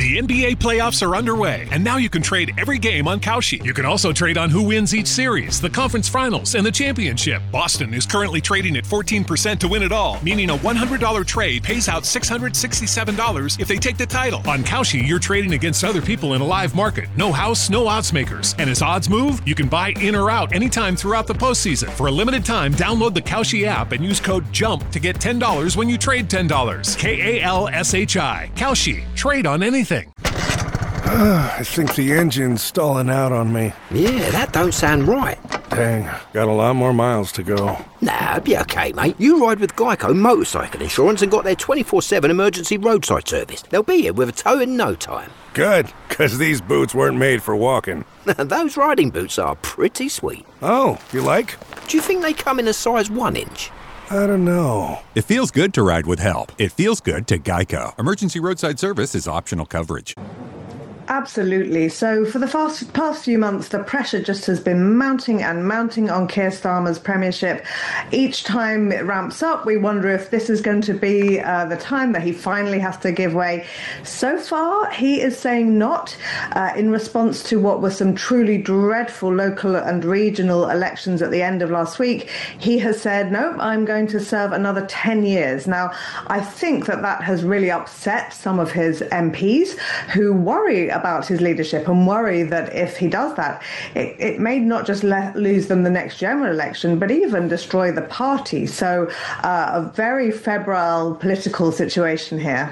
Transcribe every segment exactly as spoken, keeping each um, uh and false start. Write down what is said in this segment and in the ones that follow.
The N B A playoffs are underway, and now you can trade every game on Kalshi. You can also trade on who wins each series, the conference finals, and the championship. Boston is currently trading at fourteen percent to win it all, meaning a one hundred dollars trade pays out six hundred sixty-seven dollars if they take the title. On Kalshi, you're trading against other people in a live market. No house, no odds makers. And as odds move, you can buy in or out anytime throughout the postseason. For a limited time, download the Kalshi app and use code JUMP to get ten dollars when you trade ten dollars. K A L S H I. Kalshi. Trade on anything. I think the engine's stalling out on me. Yeah, that don't sound right. Dang, got a lot more miles to go. Nah, it'll be okay, mate. You ride with Geico Motorcycle Insurance and got their twenty-four seven emergency roadside service. They'll be here with a tow in no time. Good, because these boots weren't made for walking. Those riding boots are pretty sweet. Oh, you like? Do you think they come in a size one inch? I don't know. It feels good to ride with help. It feels good to Geico. Emergency roadside service is optional coverage. Absolutely. So for the fast, past few months, the pressure just has been mounting and mounting on Keir Starmer's premiership. Each time it ramps up, we wonder if this is going to be uh, the time that he finally has to give way. So far, he is saying not, uh, in response to what were some truly dreadful local and regional elections at the end of last week. He has said, no, I'm going to serve another ten years. Now, I think that that has really upset some of his M Ps who worry about his leadership and worry that if he does that, it, it may not just let, lose them the next general election, but even destroy the party. So uh, a very febrile political situation here.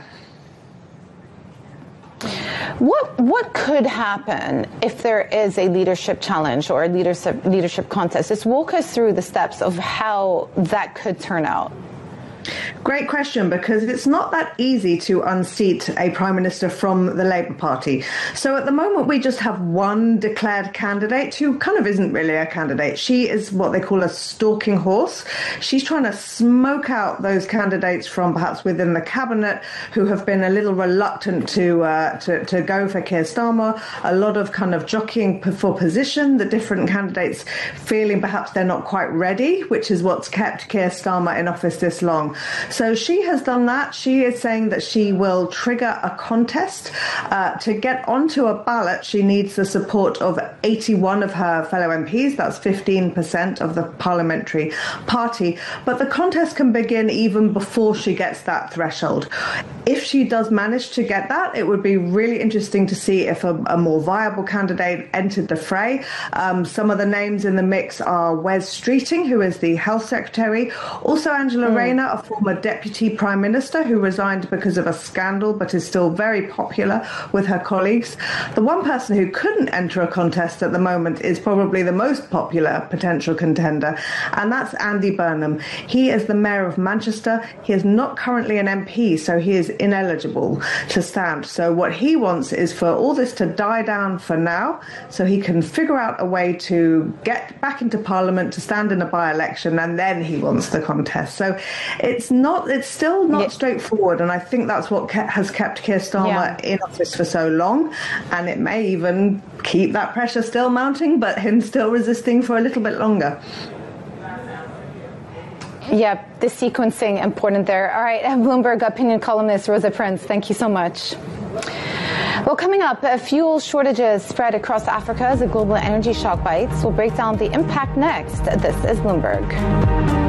What what could happen if there is a leadership challenge or a leadership leadership contest? Just walk us through the steps of how that could turn out. Great question, because it's not that easy to unseat a prime minister from the Labour Party. So at the moment, we just have one declared candidate who kind of isn't really a candidate. She is what they call a stalking horse. She's trying to smoke out those candidates from perhaps within the cabinet who have been a little reluctant to uh, to, to go for Keir Starmer. A lot of kind of jockeying for position, the different candidates feeling perhaps they're not quite ready, which is what's kept Keir Starmer in office this long. So she has done that. She is saying that she will trigger a contest. Uh, to get onto a ballot, she needs the support of eighty-one of her fellow M Ps. That's fifteen percent of the parliamentary party. But the contest can begin even before she gets that threshold. If she does manage to get that, it would be really interesting to see if a, a more viable candidate entered the fray. Um, some of the names in the mix are Wes Streeting, who is the health secretary. Also Angela mm. Rayner, a former deputy prime minister who resigned because of a scandal but is still very popular with her colleagues. The one person who couldn't enter a contest at the moment is probably the most popular potential contender, and that's Andy Burnham. He is the mayor of Manchester. He is not currently an M P, so he is ineligible to stand. So what he wants is for all this to die down for now, so he can figure out a way to get back into Parliament, to stand in a by-election, and then he wants the contest. So it's not, it's still not yeah. straightforward, and I think that's what ke- has kept Keir Starmer yeah. in office for so long, and it may even keep that pressure still mounting, but him still resisting for a little bit longer. Yeah, the sequencing important there. All right, Bloomberg opinion columnist Rosa Prince, thank you so much. Well, coming up, uh, fuel shortages spread across Africa as a global energy shock bites. We'll break down the impact next. This is Bloomberg.